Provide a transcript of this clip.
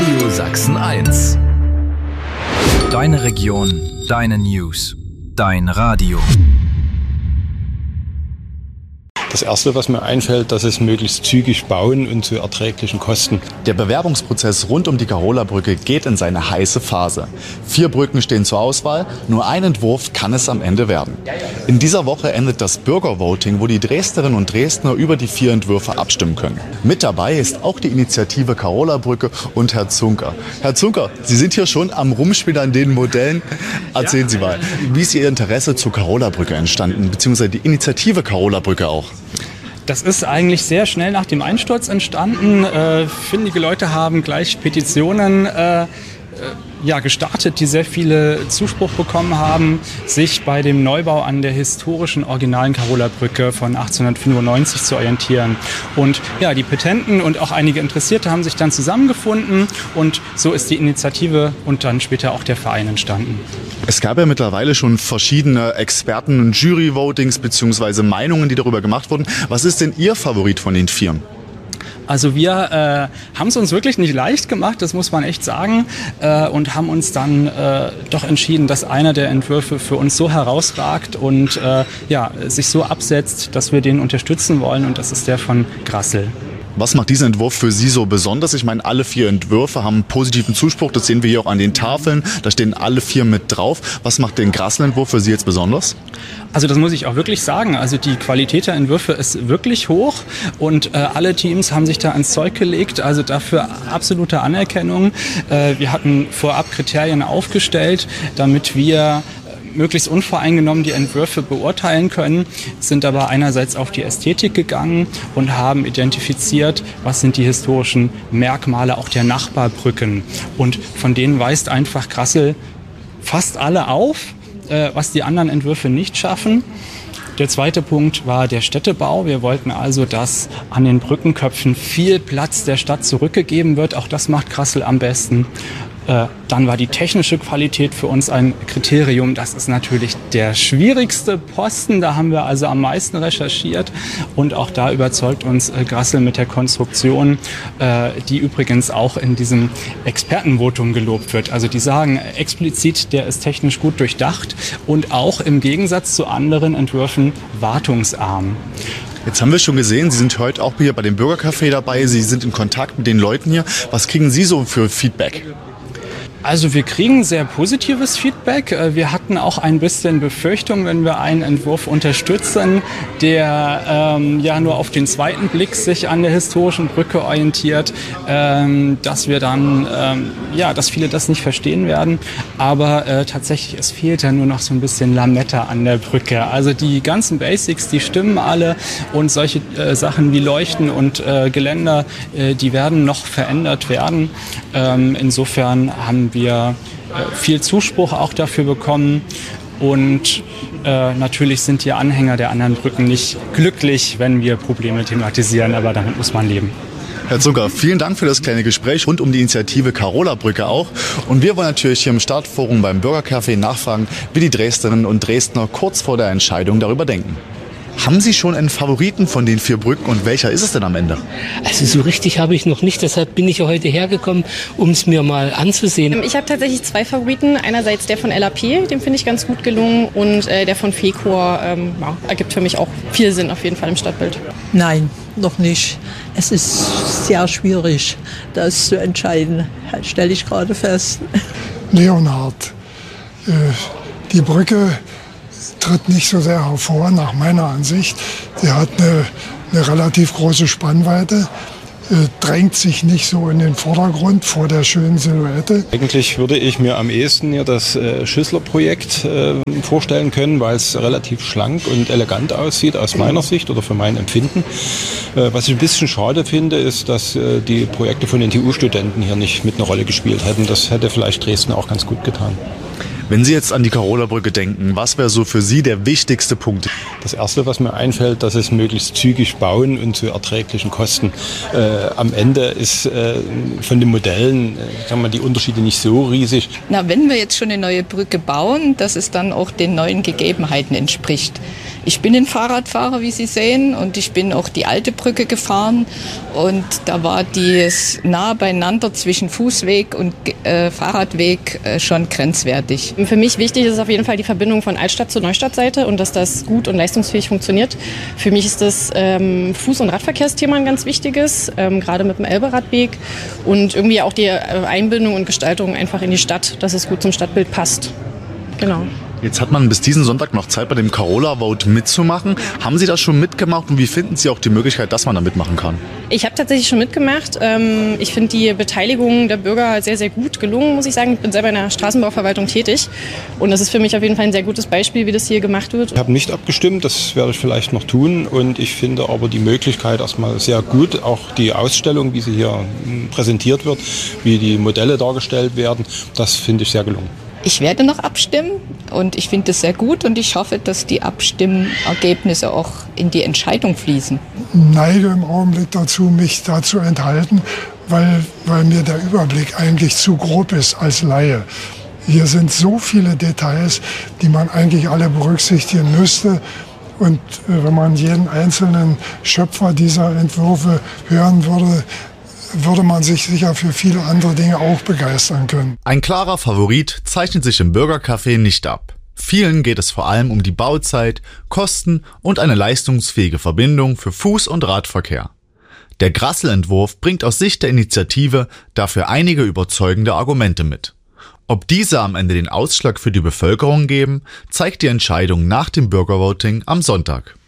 Radio Sachsen 1. Deine Region, deine News, dein Radio. Das Erste, was mir einfällt, dass es möglichst zügig bauen und zu erträglichen Kosten. Der Bewerbungsprozess rund um die Karola-Brücke geht in seine heiße Phase. 4 Brücken stehen zur Auswahl, nur ein Entwurf kann es am Ende werden. In dieser Woche endet das Bürgervoting, wo die Dresdnerinnen und Dresdner über die 4 Entwürfe abstimmen können. Mit dabei ist auch die Initiative Karola-Brücke und Herr Zunker. Herr Zunker, Sie sind hier schon am Rumspielen an den Modellen. Erzählen Sie mal, wie ist Ihr Interesse zur Karola-Brücke entstanden, beziehungsweise die Initiative Karola-Brücke auch? Das ist eigentlich sehr schnell nach dem Einsturz entstanden. Findige Leute haben gleich Petitionen gestartet, die sehr viele Zuspruch bekommen haben, sich bei dem Neubau an der historischen originalen Karola-Brücke von 1895 zu orientieren. Und ja, die Petenten und auch einige Interessierte haben sich dann zusammengefunden und so ist die Initiative und dann später auch der Verein entstanden. Es gab ja mittlerweile schon verschiedene Experten- und Jury-Votings bzw. Meinungen, die darüber gemacht wurden. Was ist denn Ihr Favorit von den 4? Also wir haben es uns wirklich nicht leicht gemacht, das muss man echt sagen, und haben uns dann doch entschieden, dass einer der Entwürfe für uns so herausragt und sich so absetzt, dass wir den unterstützen wollen, und das ist der von Grassl. Was macht diesen Entwurf für Sie so besonders? Ich meine, alle 4 Entwürfe haben positiven Zuspruch, das sehen wir hier auch an den Tafeln, da stehen alle 4 mit drauf. Was macht den Grassl-Entwurf für Sie jetzt besonders? Also das muss ich auch wirklich sagen, also die Qualität der Entwürfe ist wirklich hoch und alle Teams haben sich da ans Zeug gelegt, also dafür absolute Anerkennung. Wir hatten vorab Kriterien aufgestellt, damit wir möglichst unvoreingenommen die Entwürfe beurteilen können, sind aber einerseits auf die Ästhetik gegangen und haben identifiziert, was sind die historischen Merkmale auch der Nachbarbrücken. Und von denen weist einfach Grassl fast alle auf, was die anderen Entwürfe nicht schaffen. Der zweite Punkt war der Städtebau. Wir wollten also, dass an den Brückenköpfen viel Platz der Stadt zurückgegeben wird. Auch das macht Grassl am besten. Dann war die technische Qualität für uns ein Kriterium. Das ist natürlich der schwierigste Posten. Da haben wir also am meisten recherchiert. Und auch da überzeugt uns Grassl mit der Konstruktion, die übrigens auch in diesem Expertenvotum gelobt wird. Also die sagen explizit, der ist technisch gut durchdacht und auch im Gegensatz zu anderen Entwürfen wartungsarm. Jetzt haben wir schon gesehen, Sie sind heute auch hier bei dem Bürgercafé dabei. Sie sind in Kontakt mit den Leuten hier. Was kriegen Sie so für Feedback? Also wir kriegen sehr positives Feedback. Wir hatten auch ein bisschen Befürchtung, wenn wir einen Entwurf unterstützen, der nur auf den zweiten Blick sich an der historischen Brücke orientiert, dass wir dann, dass viele das nicht verstehen werden. Aber tatsächlich, es fehlt ja nur noch so ein bisschen Lametta an der Brücke. Also die ganzen Basics, die stimmen alle, und solche Sachen wie Leuchten und Geländer, die werden noch verändert werden. Insofern haben wir viel Zuspruch auch dafür bekommen, und natürlich sind die Anhänger der anderen Brücken nicht glücklich, wenn wir Probleme thematisieren, aber damit muss man leben. Herr Zunker, vielen Dank für das kleine Gespräch rund um die Initiative Karola-Brücke auch. Und wir wollen natürlich hier im Stadtforum beim Bürgercafé nachfragen, wie die Dresdnerinnen und Dresdner kurz vor der Entscheidung darüber denken. Haben Sie schon einen Favoriten von den 4 Brücken, und welcher ist es denn am Ende? Also so richtig habe ich noch nicht, deshalb bin ich ja heute hergekommen, um es mir mal anzusehen. Ich habe tatsächlich 2 Favoriten. Einerseits der von LAP, den finde ich ganz gut gelungen, und der von Fecor ergibt für mich auch viel Sinn auf jeden Fall im Stadtbild. Nein, noch nicht. Es ist sehr schwierig, das zu entscheiden, stelle ich gerade fest. Leonhard, die Brücke tritt nicht so sehr hervor, nach meiner Ansicht. Sie hat eine relativ große Spannweite, drängt sich nicht so in den Vordergrund vor der schönen Silhouette. Eigentlich würde ich mir am ehesten hier das Schüssler-Projekt vorstellen können, weil es relativ schlank und elegant aussieht aus meiner Sicht oder für mein Empfinden. Was ich ein bisschen schade finde, ist, dass die Projekte von den TU-Studenten hier nicht mit einer Rolle gespielt hätten. Das hätte vielleicht Dresden auch ganz gut getan. Wenn Sie jetzt an die Karola-Brücke denken, was wäre so für Sie der wichtigste Punkt? Das Erste, was mir einfällt, dass es möglichst zügig bauen und zu erträglichen Kosten. Am Ende ist von den Modellen die Unterschiede nicht so riesig. Na, wenn wir jetzt schon eine neue Brücke bauen, dass es dann auch den neuen Gegebenheiten entspricht. Ich bin ein Fahrradfahrer, wie Sie sehen, und ich bin auch die alte Brücke gefahren und da war das nah beieinander zwischen Fußweg und Fahrradweg schon grenzwertig. Für mich wichtig ist auf jeden Fall die Verbindung von Altstadt zur Neustadtseite und dass das gut und leistungsfähig funktioniert. Für mich ist das Fuß- und Radverkehrsthema ein ganz wichtiges, gerade mit dem Elberadweg und irgendwie auch die Einbindung und Gestaltung einfach in die Stadt, dass es gut zum Stadtbild passt. Genau. Jetzt hat man bis diesen Sonntag noch Zeit, bei dem Carola Vote mitzumachen. Haben Sie das schon mitgemacht und wie finden Sie auch die Möglichkeit, dass man da mitmachen kann? Ich habe tatsächlich schon mitgemacht. Ich finde die Beteiligung der Bürger sehr, sehr gut gelungen, muss ich sagen. Ich bin selber in der Straßenbauverwaltung tätig und das ist für mich auf jeden Fall ein sehr gutes Beispiel, wie das hier gemacht wird. Ich habe nicht abgestimmt, das werde ich vielleicht noch tun und ich finde aber die Möglichkeit erstmal sehr gut, auch die Ausstellung, wie sie hier präsentiert wird, wie die Modelle dargestellt werden, das finde ich sehr gelungen. Ich werde noch abstimmen und ich finde es sehr gut und ich hoffe, dass die Abstimmergebnisse auch in die Entscheidung fließen. Neige im Augenblick dazu, mich da zu enthalten, weil mir der Überblick eigentlich zu grob ist als Laie. Hier sind so viele Details, die man eigentlich alle berücksichtigen müsste. Und wenn man jeden einzelnen Schöpfer dieser Entwürfe hören würde man sich sicher für viele andere Dinge auch begeistern können. Ein klarer Favorit zeichnet sich im Bürgercafé nicht ab. Vielen geht es vor allem um die Bauzeit, Kosten und eine leistungsfähige Verbindung für Fuß- und Radverkehr. Der Grassl-Entwurf bringt aus Sicht der Initiative dafür einige überzeugende Argumente mit. Ob diese am Ende den Ausschlag für die Bevölkerung geben, zeigt die Entscheidung nach dem Bürgervoting am Sonntag.